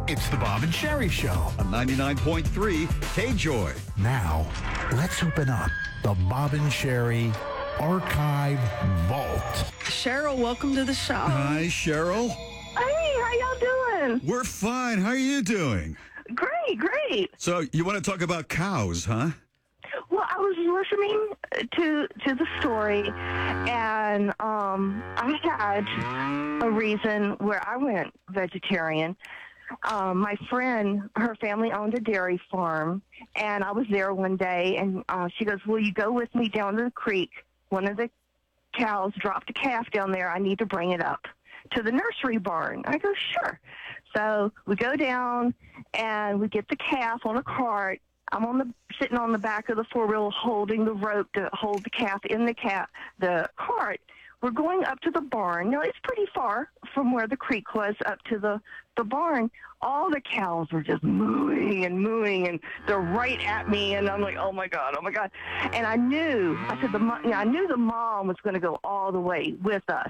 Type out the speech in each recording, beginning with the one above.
It's the Bob and Sherry Show. On 99.3 K-Joy. Now, let's open up the Bob and Sherry Archive Vault. Cheryl, welcome to the show. Hi, Cheryl. Hey, how y'all doing? We're fine. How are you doing? Great. So you want to talk about cows, huh? Well, I was listening to the story, and I had a reason where I went vegetarian. My friend, her family owned a dairy farm, and I was there one day, and she goes, will you go with me down to the creek? One of the cows dropped a calf down there. I need to bring it up to the nursery barn. I go, sure. So we go down, and we get the calf on a cart. I'm sitting on the back of the four-wheel holding the rope to hold the calf in the cart. We're going up to the barn. Now, it's pretty far from where the creek was up to the barn. All the cows were just mooing, and they're right at me, and I'm like, oh, my God. And I knew the mom was going to go all the way with us.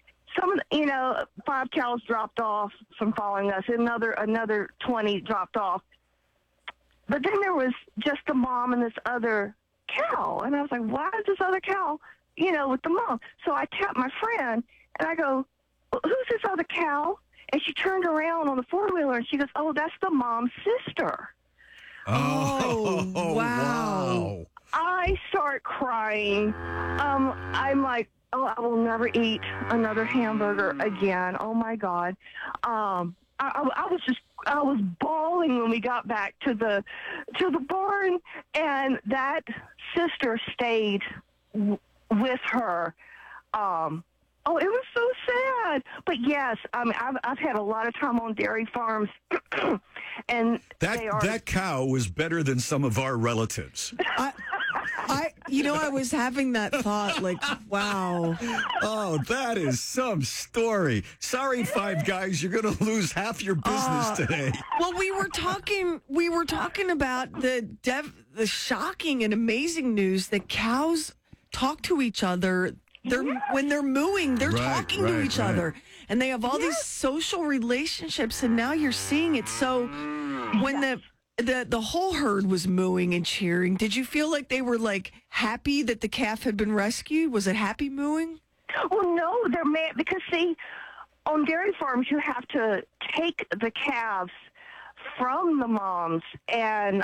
5 cows dropped off from following us. Another 20 dropped off. But then there was just the mom and this other cow. And I was like, why is this other cow, with the mom? So I tapped my friend, and I go, who's this other cow? And she turned around on the four-wheeler, and she goes, oh, that's the mom's sister. Oh, wow. I start crying. I'm like, oh, I will never eat another hamburger again. Oh, my God. I was bawling when we got back to the barn, and that sister stayed with her. It was so sad. But yes, I've had a lot of time on dairy farms, and that cow was better than some of our relatives. I was having that thought, like, wow. Oh, that is some story. Sorry, Five Guys, you're going to lose half your business today. Well, we were talking about the shocking and amazing news that cows talk to each other. When they're mooing, they're talking to each other, and they have all these social relationships. And now you're seeing it. So when the whole herd was mooing and cheering, did you feel like they were like happy that the calf had been rescued? Was it happy mooing? Well, no, they're mad because see, on dairy farms you have to take the calves from the moms, and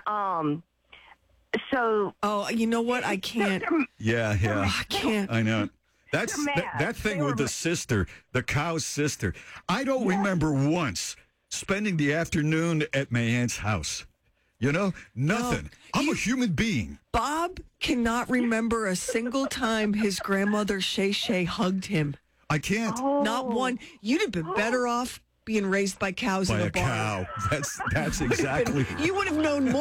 so. Oh, you know what? I can't. Yeah. I can't. I know. That thing with the sister, the cow's sister. I don't remember once spending the afternoon at my aunt's house. Nothing. I'm a human being. Bob cannot remember a single time his grandmother Shay hugged him. I can't. Oh. Not one. You'd have been better off being raised by cows in a barn. By a cow. That's exactly. You would have known more.